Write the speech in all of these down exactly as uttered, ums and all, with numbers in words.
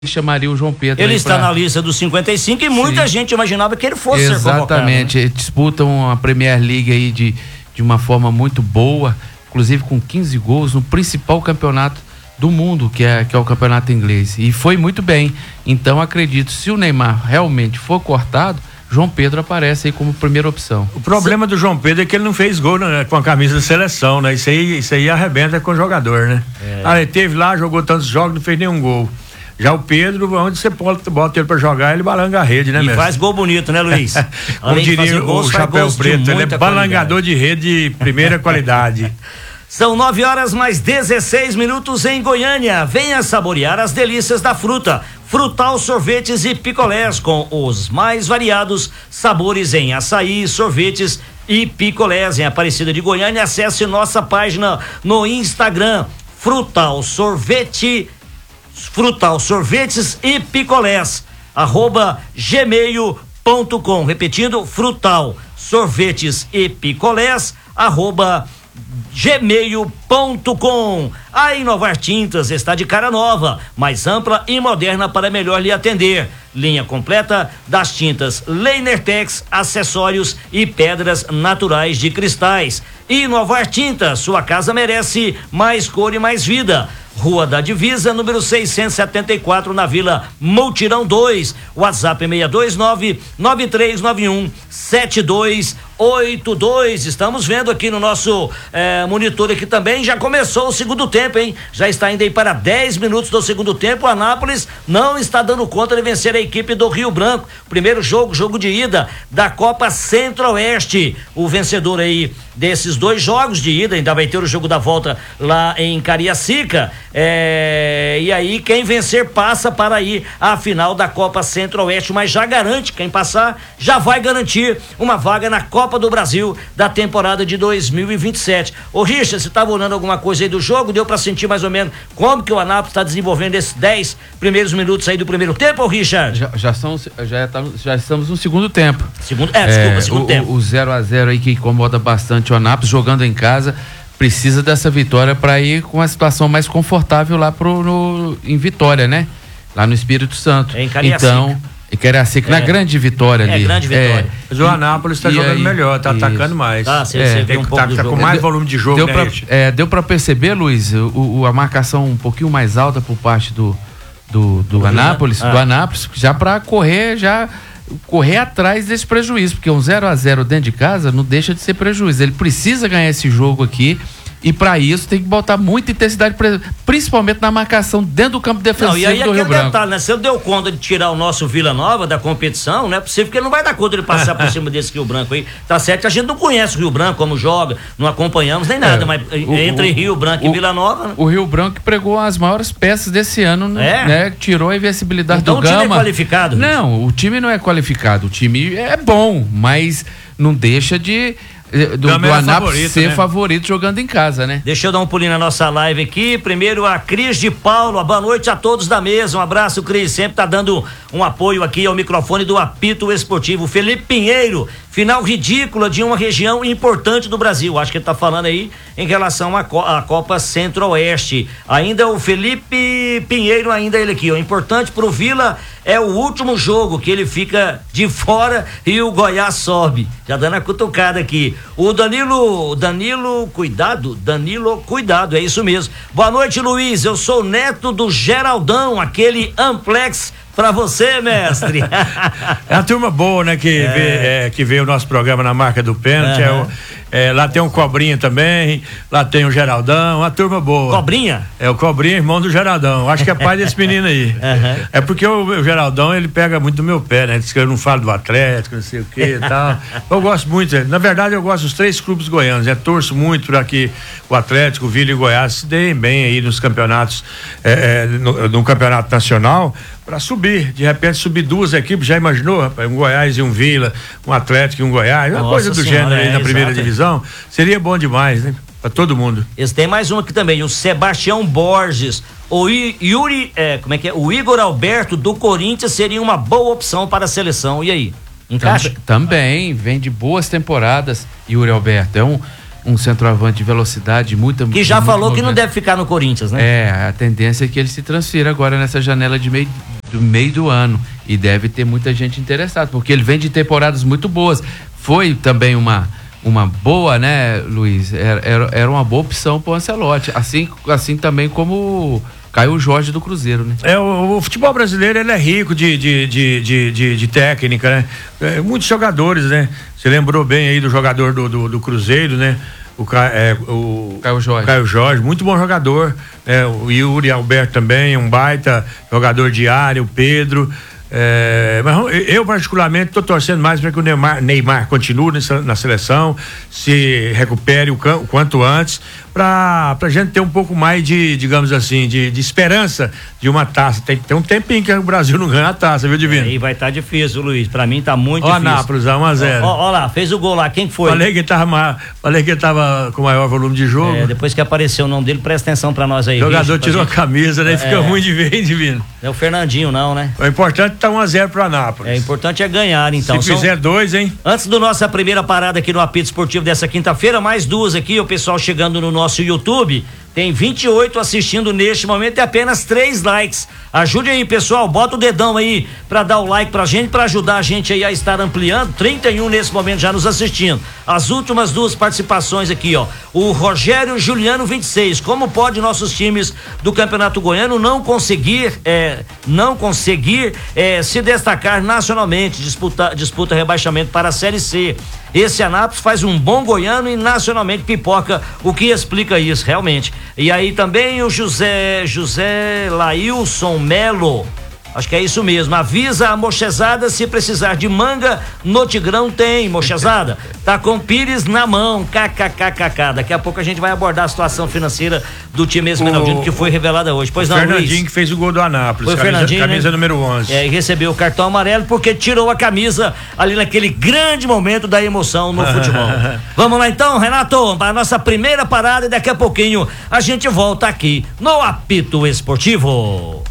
chamaria o João Pedro. Ele está pra... na lista dos cinquenta e cinco e muita Sim. gente imaginava que ele fosse Exatamente. ser convocado. Exatamente, né? Disputam a Premier League aí de, de uma forma muito boa, inclusive com quinze gols no principal campeonato do mundo, que é, que é o campeonato inglês, e foi muito bem. Então acredito, se o Neymar realmente for cortado, João Pedro aparece aí como primeira opção. O problema do João Pedro é que ele não fez gol, né, com a camisa da seleção, né? Isso aí, isso aí arrebenta com o jogador, né? É. Ah, ele teve lá, jogou tantos jogos, não fez nenhum gol. Já o Pedro, onde você bota ele pra jogar, ele balanga a rede, né, E mesmo? faz gol bonito, né, Luiz? Como diria o Chapéu Preto, ele é balangador de rede de primeira qualidade. São nove horas mais dezesseis minutos em Goiânia. Venha saborear as delícias da fruta. Frutal Sorvetes e Picolés, com os mais variados sabores em açaí, sorvetes e picolés. Em Aparecida de Goiânia, acesse nossa página no Instagram, Frutal Sorvete, Frutal Sorvetes e Picolés, arroba gmail ponto com. Repetindo, Frutal Sorvetes e Picolés, arroba gmail ponto com. A Inovar Tintas está de cara nova, mais ampla e moderna para melhor lhe atender. Linha completa das tintas Leinertex, acessórios e pedras naturais de cristais. Inovar Tintas, sua casa merece mais cor e mais vida. Rua da Divisa, número seiscentos e setenta e quatro, na Vila Multirão dois. WhatsApp seis dois nove, nove três nove um, sete dois oito dois. Estamos vendo aqui no nosso eh, monitor aqui também, já começou o segundo tempo, hein? Já está indo aí para dez minutos do segundo tempo. O Anápolis não está dando conta de vencer a equipe do Rio Branco. Primeiro jogo, jogo de ida da Copa Centro-Oeste. O vencedor aí desses dois jogos de ida, ainda vai ter o jogo da volta lá em Cariacica. É, e aí quem vencer passa para aí a final da Copa Centro-Oeste, mas já garante, quem passar já vai garantir uma vaga na Copa do Brasil da temporada de dois mil e vinte e sete. Ô Richard, você estava olhando alguma coisa aí do jogo? Deu para sentir mais ou menos como que o Anápolis está desenvolvendo esses dez primeiros minutos aí do primeiro tempo, ô Richard? Já, já, são, já, estamos, já estamos no segundo tempo. Segundo, é, desculpa, é, segundo o, tempo. O zero a zero aí que incomoda bastante o Anápolis, jogando em casa, precisa dessa vitória para ir com a situação mais confortável lá pro, no, em Vitória, né? Lá no Espírito Santo. É em Cariacica. Então, em Cariacica, é, na grande vitória ali. É, grande vitória. É, mas o Anápolis está jogando aí, melhor, tá isso. atacando mais. Tá, você, é, você vê um pouco tá, do tá jogo. com mais deu, volume de jogo, deu né, pra, é, deu para perceber, Luiz, o, o, a marcação um pouquinho mais alta por parte do, do, do, do Anápolis, ah. do Anápolis, já para correr, já... correr atrás desse prejuízo, porque um zero a zero dentro de casa não deixa de ser prejuízo. Ele precisa ganhar esse jogo aqui, e para isso tem que botar muita intensidade, principalmente na marcação dentro do campo defensivo. Não, e aí do Rio Branco. Detalhe, né? Se ele deu conta de tirar o nosso Vila Nova da competição, não é possível que ele não vai dar conta de passar por cima desse Rio Branco aí. Tá certo que a gente não conhece o Rio Branco, como joga, não acompanhamos nem nada, é, mas o, entre o, Rio Branco o, e Vila Nova... Né? O Rio Branco pregou as maiores peças desse ano, é? né? Tirou a invencibilidade então, do Gama. Então o time é qualificado? Não, o time não é qualificado, o time é bom, mas não deixa de... do, do Anápolis ser né? favorito jogando em casa, né? Deixa eu dar um pulinho na nossa live aqui. Primeiro a Cris de Paula, boa noite a todos da mesa, um abraço, Cris, sempre tá dando um apoio aqui ao microfone do Apito Esportivo. Felipe Pinheiro, final ridícula de uma região importante do Brasil, acho que ele tá falando aí em relação à, Co- à Copa Centro-Oeste. Ainda o Felipe Pinheiro, ainda ele aqui, ó, importante pro Vila é o último jogo que ele fica de fora e o Goiás sobe, já dando a cutucada aqui. O Danilo, Danilo, cuidado, Danilo, cuidado, é isso mesmo. Boa noite, Luiz, eu sou neto do Geraldão, aquele Amplex pra você, mestre. É uma turma boa, né, que, é. Vê, é, que vê o nosso programa na marca do pênalti, uhum. é, é, lá tem um Cobrinha também, lá tem o Geraldão, uma turma boa. Cobrinha? É, o Cobrinha, irmão do Geraldão, acho que é pai desse menino aí. Uhum. É porque o, o Geraldão, ele pega muito do meu pé, né, diz que eu não falo do Atlético, não sei o que e tal. Eu gosto muito, na verdade eu gosto dos três clubes goianos, né, torço muito para que o Atlético, o Vila e o Goiás se deem bem aí nos campeonatos, é, é, no, no campeonato nacional, para subir, de repente subir duas equipes, já imaginou, rapaz, um Goiás e um Vila, um Atlético e um Goiás, uma Nossa coisa do senhora, gênero aí é, na primeira exato. divisão, seria bom demais, né, para todo mundo. Eles tem mais um aqui também, o Sebastião Borges, o I, Yuri, é, como é que é, o Igor Alberto do Corinthians seria uma boa opção para a seleção, e aí? Encaixa? Também, vem de boas temporadas, Yuri Alberto, é um um centroavante de velocidade, muita... Que já falou movimento. Que não deve ficar no Corinthians, né? É, a tendência é que ele se transfira agora nessa janela de meio do, meio do ano, e deve ter muita gente interessada, porque ele vem de temporadas muito boas. Foi também uma, uma boa, né, Luiz? Era, era, era uma boa opção para o Ancelotti, assim, assim também como... Caio Jorge do Cruzeiro, né? É, o, o futebol brasileiro, ele é rico de, de, de, de, de, de técnica, né? É, muitos jogadores, né? Você lembrou bem aí do jogador do, do, do Cruzeiro, né? O, é, o Caio Jorge. Caio Jorge, muito bom jogador. É, o Yuri Alberto também, um baita jogador de área, o Pedro. É, mas eu particularmente estou torcendo mais para que o Neymar, Neymar continue nessa, na seleção, se recupere o, o quanto antes, para a gente ter um pouco mais de, digamos assim, de, de esperança de uma taça. Tem, tem um tempinho que o Brasil não ganha a taça, viu, Divino? Aí vai estar tá difícil, Luiz. Para mim tá muito ó, difícil. Ó, Nápoles, um a zero. Ó, ó lá, fez o gol lá. Quem que foi? Falei que ele tava, falei que ele tava com maior volume de jogo. É, depois que apareceu o nome dele, presta atenção para nós aí. O jogador Richard, tirou gente... a camisa, né? É, fica ruim de ver, hein, Divino? É o Fernandinho, não, né? O importante tá um a zero para Nápoles. É, importante é ganhar, então. Se fizer São... dois, hein? Antes do nossa primeira parada aqui no Apito Esportivo dessa quinta-feira, mais duas aqui, o pessoal chegando no nosso YouTube. Tem vinte e oito assistindo neste momento e apenas três likes. Ajude aí, pessoal, bota o dedão aí pra dar o like pra gente, pra ajudar a gente aí a estar ampliando. trinta e um nesse momento já nos assistindo. As últimas duas participações aqui, ó. O Rogério Juliano vinte e seis. Como pode nossos times do Campeonato Goiano não conseguir, é, não conseguir é, se destacar nacionalmente, disputa, disputa rebaixamento para a Série C? Esse Anápolis faz um bom goiano e nacionalmente pipoca, o que explica isso, realmente. E aí também o José, José Lailson Melo, acho que é isso mesmo, avisa a mochezada se precisar de manga, no Tigrão tem, mochezada, tá com Pires na mão, kkkk. Daqui a pouco a gente vai abordar a situação financeira do time Esmeraldino, que foi revelada hoje. Pois não, Luiz? Fernandinho que fez o gol do Anápolis, foi camisa, Fernandinho, camisa né? número onze. É, e recebeu o cartão amarelo porque tirou a camisa ali naquele grande momento da emoção no futebol. Vamos lá então, Renato, para a nossa primeira parada e daqui a pouquinho a gente volta aqui no Apito Esportivo.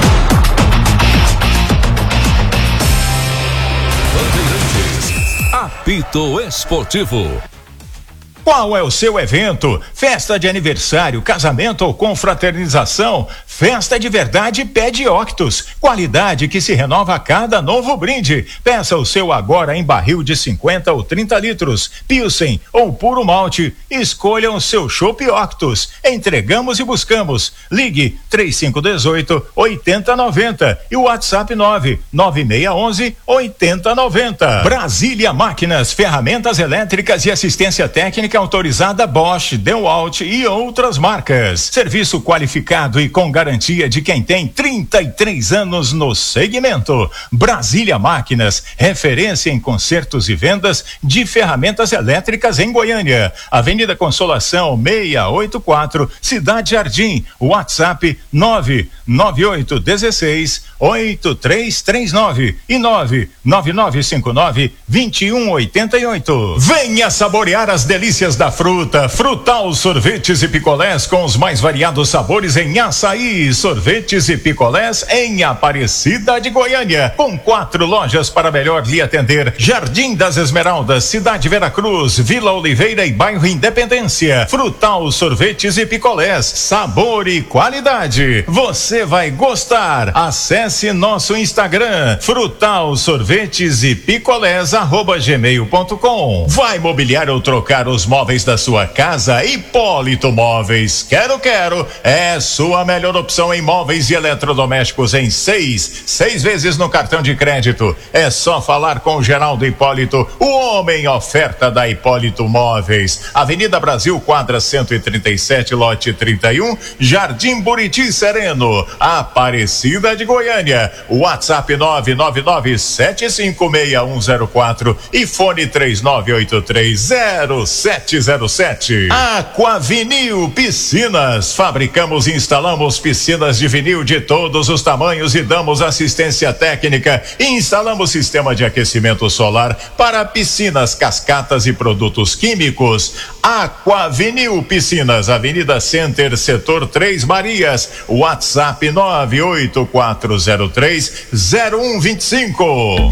Apito Esportivo. Qual é o seu evento? Festa de aniversário, casamento ou confraternização? Festa de verdade pede Octus. Qualidade que se renova a cada novo brinde. Peça o seu agora em barril de cinquenta ou trinta litros. Pilsen ou puro malte. Escolham o seu chopp Octus. Entregamos e buscamos. Ligue três cinco um oito, oito zero nove zero e o WhatsApp nove nove seis um um, oito zero nove zero. Brasília Máquinas, ferramentas elétricas e assistência técnica autorizada Bosch, DeWalt e outras marcas. Serviço qualificado e com garantia de quem tem trinta e três anos no segmento. Brasília Máquinas, referência em consertos e vendas de ferramentas elétricas em Goiânia. Avenida Consolação seiscentos e oitenta e quatro, Cidade Jardim. WhatsApp nove nove oito um seis, oito três três nove e nove nove nove cinco nove, dois um oito oito. Venha saborear as delícias da fruta. Frutal Sorvetes e Picolés com os mais variados sabores em açaí. Sorvetes e picolés em Aparecida de Goiânia, com quatro lojas para melhor lhe atender: Jardim das Esmeraldas, Cidade Veracruz, Vila Oliveira e Bairro Independência. Frutal Sorvetes e Picolés, sabor e qualidade. Você vai gostar. Acesse nosso Instagram, Frutal Sorvetes e Picolés arroba gmail ponto com. Vai mobiliar ou trocar os móveis da sua casa? Hipólito Móveis. Quero, quero. É sua melhor opção em móveis e eletrodomésticos em seis, seis vezes no cartão de crédito. É só falar com o Geraldo Hipólito, o homem oferta da Hipólito Móveis. Avenida Brasil, quadra cento e trinta e sete, lote trinta e um, Jardim Buriti Sereno, Aparecida de Goiânia. WhatsApp nove nove nove sete cinco seis um zero quatro e fone três nove oito três zero sete zero sete. Aquavinil Piscinas. Fabricamos e instalamos piscinas de vinil de todos os tamanhos e damos assistência técnica. Instalamos sistema de aquecimento solar para piscinas, cascatas e produtos químicos. Aquavinil Piscinas, Avenida Center, Setor Três Marias. WhatsApp nove oito quatro zero três zero um dois cinco.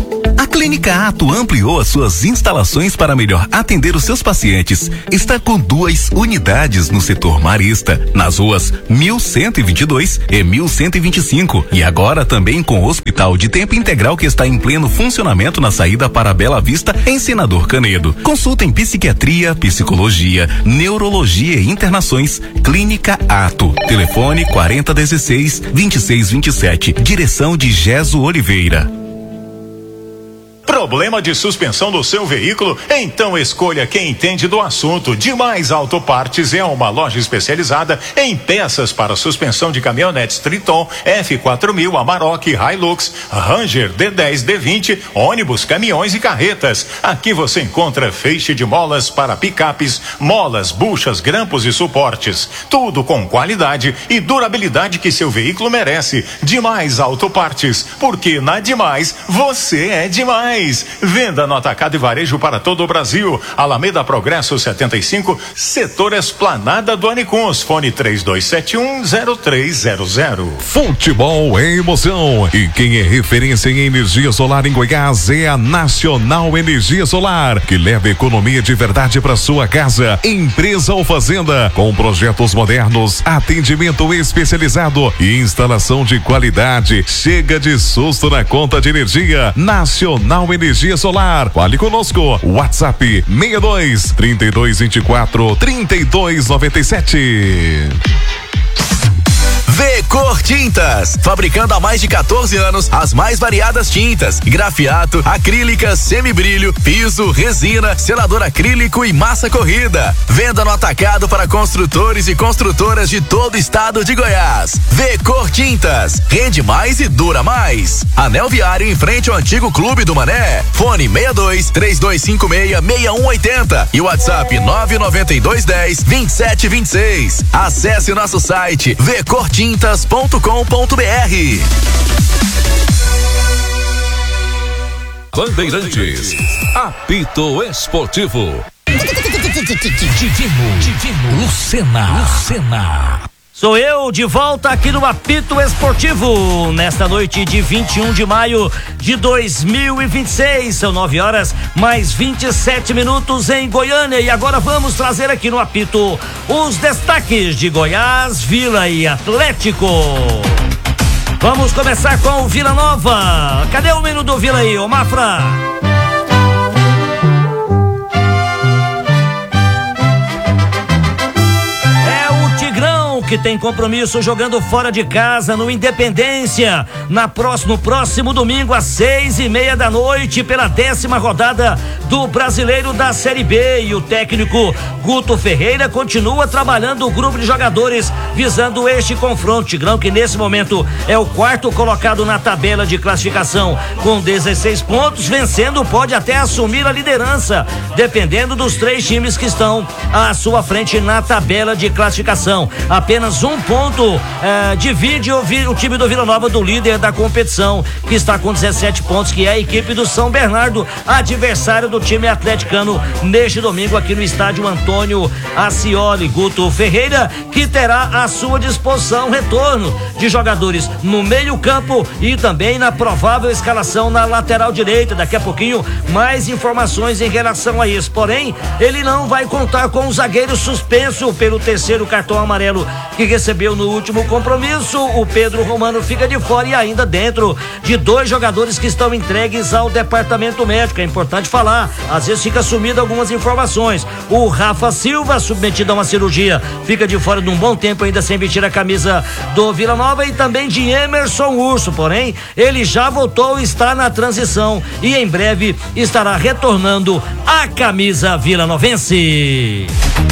A Clínica Ato ampliou as suas instalações para melhor atender os seus pacientes. Está com duas unidades no setor marista, nas ruas mil cento e vinte e dois e mil cento e vinte e cinco. E agora também com o hospital de tempo integral que está em pleno funcionamento na saída para Bela Vista, em Senador Canedo. Consulta em psiquiatria, psicologia, neurologia e internações. Clínica Ato. Telefone quarenta dezesseis, vinte e seis vinte e sete. Direção de Geso Oliveira. Problema de suspensão do seu veículo? Então escolha quem entende do assunto. Demais Autopartes é uma loja especializada em peças para suspensão de caminhonetes Triton, F quatro mil, Amarok, Hilux, Ranger, D dez, D vinte, ônibus, caminhões e carretas. Aqui você encontra feixe de molas para picapes, molas, buchas, grampos e suportes. Tudo com qualidade e durabilidade que seu veículo merece. Demais Autopartes, porque na Demais você é demais. Venda no atacado e varejo para todo o Brasil. Alameda Progresso setenta e cinco, setor Esplanada do Anicuns. Fone três dois sete um, zero três zero zero. Futebol é emoção e quem é referência em energia solar em Goiás é a Nacional Energia Solar, que leva economia de verdade para sua casa. Empresa ou fazenda com projetos modernos, atendimento especializado e instalação de qualidade. Chega de susto na conta de energia. Nacional Energia Solar. Fale conosco. WhatsApp seis dois, trinta e dois vinte e quatro, trinta e dois noventa e sete. V-Cor Tintas, fabricando há mais de quatorze anos as mais variadas tintas, grafiato, acrílicas, semibrilho, piso, resina, selador acrílico e massa corrida. Venda no atacado para construtores e construtoras de todo o estado de Goiás. V-Cor Tintas, rende mais e dura mais. Anel Viário em frente ao antigo Clube do Mané. Fone seis dois, três dois cinco seis, seis um oito zero e WhatsApp nove nove dois um zero, vinte e sete vinte e seis. Acesse o nosso site v cor tintas ponto com ponto b r. Bandeirantes, apito esportivo. Divino, Divino, Lucena, Lucena. Sou eu de volta aqui no Apito Esportivo, nesta noite de vinte e um de maio de dois mil e vinte e seis, são nove horas mais vinte e sete minutos em Goiânia, e agora vamos trazer aqui no Apito os destaques de Goiás, Vila e Atlético. Vamos começar com o Vila Nova. Cadê o menino do Vila aí, ô Mafra? Que tem compromisso jogando fora de casa no Independência na próximo, no próximo domingo às seis e meia da noite pela décima rodada do Brasileiro da Série B, e o técnico Guto Ferreira continua trabalhando o grupo de jogadores visando este confronto. Tigrão, que nesse momento é o quarto colocado na tabela de classificação com dezesseis pontos, vencendo pode até assumir a liderança, dependendo dos três times que estão à sua frente na tabela de classificação. Apenas um ponto eh, divide o, o time do Vila Nova do líder da competição, que está com dezessete pontos, que é a equipe do São Bernardo, adversário do time atleticano neste domingo aqui no estádio Antônio Ascioli. Guto Ferreira, que terá à sua disposição retorno de jogadores no meio campo e também na provável escalação na lateral direita. Daqui a pouquinho mais informações em relação a isso, porém ele não vai contar com o zagueiro suspenso pelo terceiro cartão amarelo que recebeu no último compromisso. O Pedro Romano fica de fora, e ainda dentro de dois jogadores que estão entregues ao departamento médico. É importante falar, às vezes fica sumido algumas informações. O Rafa Silva, submetido a uma cirurgia, fica de fora de um bom tempo ainda sem vestir a camisa do Vila Nova, e também de Emerson Urso, porém ele já voltou, está na transição e em breve estará retornando à camisa vilanovense.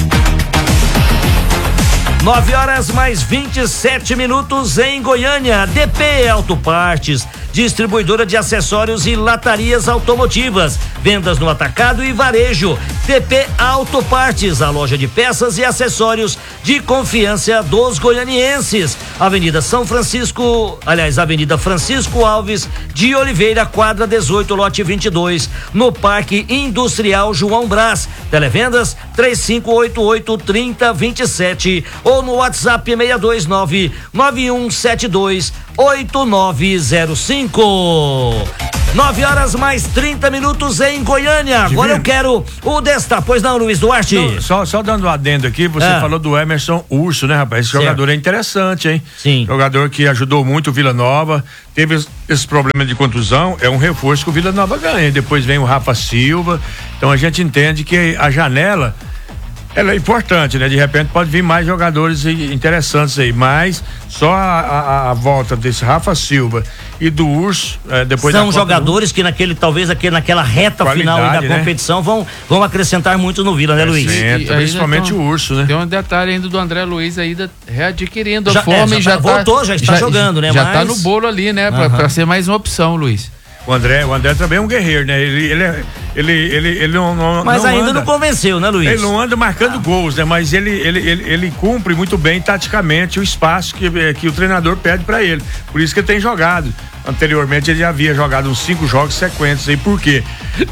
nove horas mais vinte e sete minutos em Goiânia. D P Autopartes, distribuidora de acessórios e latarias automotivas, vendas no atacado e varejo. D P Autopartes, a loja de peças e acessórios de confiança dos goianienses. Avenida São Francisco, aliás, Avenida Francisco Alves de Oliveira, quadra dezoito, lote vinte e dois, no Parque Industrial João Brás. Televendas três cinco oito oito, três zero dois sete ou no WhatsApp seis dois nove, nove um sete dois, oito nove zero cinco. nove horas mais trinta minutos em Goiânia. Agora Divino. eu quero o destaque. Pois não, Luiz Duarte? Não, só, só dando um adendo aqui, você Ah. falou do Emerson Urso, né, rapaz? Esse Certo. jogador é interessante, hein? Sim. Jogador que ajudou muito o Vila Nova, teve esse- esse problema de contusão, é um reforço que o Vila Nova ganha. Depois vem o Rafa Silva, então a gente entende que a janela, ela é importante, né? De repente pode vir mais jogadores interessantes aí, mas só a, a- a volta desse Rafa Silva e do Urso, é, depois São da Copa do jogadores que naquele, talvez aquele, naquela reta final aí da Qualidade, né? competição vão, vão acrescentar muito no Vila, né, Luiz? Sim. E Entra, principalmente tem um- o Urso, né? Tem um detalhe ainda do André Luiz ainda readquirindo Já- a forma é, e já já tá- tá, voltou, já está jogando, né? Já Mas- tá no bolo ali, né? Pra, Aham. pra ser mais uma opção, Luiz. O André, o André também é um guerreiro, né? Ele, ele, é- ele, ele, ele não, não, Mas não ainda anda, não convenceu, né, Luiz? ele não anda marcando gols, né? Mas ele, ele, ele, ele cumpre muito bem taticamente o espaço que, que o treinador pede pra ele. Por isso que ele tem jogado. Anteriormente ele já havia jogado uns cinco jogos sequentes aí. Por quê?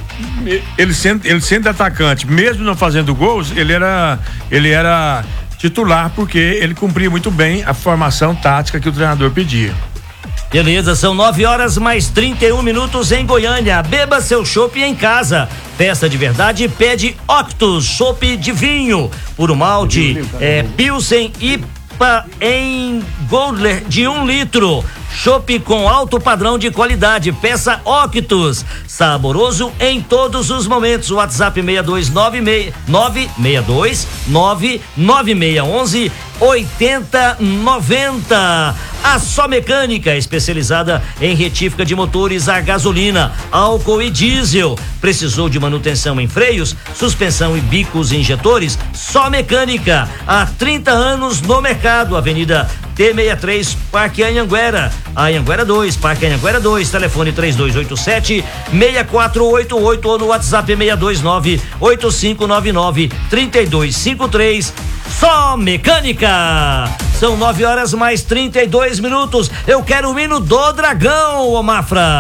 Ele sendo, ele sendo atacante, mesmo não fazendo gols, ele era, ele era titular porque ele cumpria muito bem a formação tática que o treinador pedia. Beleza, são nove horas mais trinta e um minutos em Goiânia. Beba seu chopp em casa. Festa de verdade pede Octus, chopp de vinho, puro malte, é, Pilsen IPA em Goldler de um litro. Chopp com alto padrão de qualidade. Peça Octus, saboroso em todos os momentos. WhatsApp seis dois nove seis nove seis dois nove nove seis um um oitenta noventa. A Só Mecânica, especializada em retífica de motores a gasolina, álcool e diesel. Precisou de manutenção em freios, suspensão e bicos injetores? Só Mecânica, há trinta anos no mercado. Avenida T sessenta e três, Parque Anhanguera. Anhanguera dois, Parque Anhanguera dois, telefone três dois oito sete, seis quatro oito oito ou no WhatsApp seis dois nove, oito cinco nove nove, três dois cinco três. Só Mecânica. São nove horas mais trinta e dois minutos. Eu quero o hino do Dragão, ô Mafra.